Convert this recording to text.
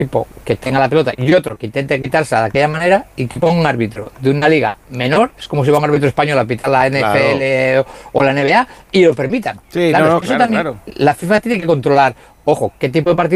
equipo que tenga la pelota y otro que intente quitársela de aquella manera y que ponga un árbitro de una liga menor, es como si va un árbitro español a pitar la NFL o la NBA y lo permitan. Sí, Claro, no, es que eso claro, también claro. la FIFA tiene que controlar, ojo, qué tipo de partido